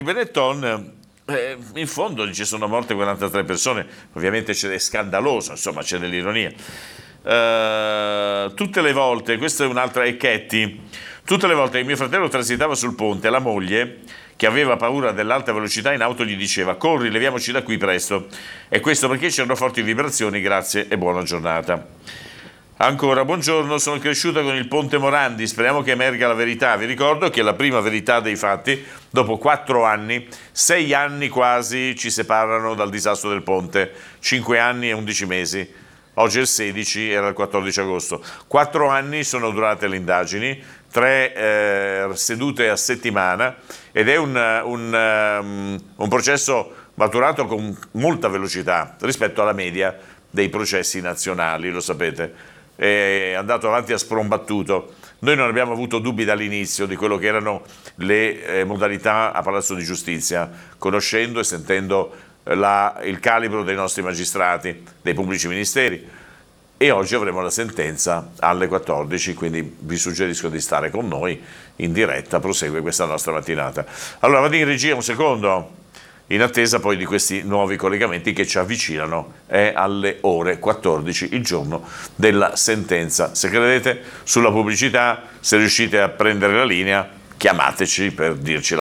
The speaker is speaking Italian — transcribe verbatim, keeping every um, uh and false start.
Benetton, eh, in fondo ci sono morte quarantatré persone, ovviamente c'è, è scandaloso, insomma c'è dell'ironia. Uh, tutte le volte, questa è un'altra Ecchetti, tutte le volte che mio fratello transitava sul ponte, la moglie, che aveva paura dell'alta velocità in auto, gli diceva: corri, leviamoci da qui presto. E questo perché c'erano forti vibrazioni. Grazie e buona giornata. Ancora, buongiorno, sono cresciuta con il ponte Morandi, speriamo che emerga la verità. Vi ricordo che la prima verità dei fatti, dopo quattro anni, sei anni quasi ci separano dal disastro del ponte, cinque anni e undici mesi. Oggi è il sedici, era il quattordici agosto. Quattro anni sono durate le indagini, tre eh, sedute a settimana, ed è un, un, um, un processo maturato con molta velocità rispetto alla media dei processi nazionali, lo sapete. È andato avanti a sprombattuto. Noi non abbiamo avuto dubbi dall'inizio di quello che erano le eh, modalità a Palazzo di Giustizia, conoscendo e sentendo la, il calibro dei nostri magistrati, dei pubblici ministeri, e oggi avremo la sentenza alle quattordici, quindi vi suggerisco di stare con noi in diretta, prosegue questa nostra mattinata. Allora vado in regia un secondo, in attesa poi di questi nuovi collegamenti che ci avvicinano. È alle ore quattordici il giorno della sentenza. Se credete sulla pubblicità, se riuscite a prendere la linea, chiamateci per dirci la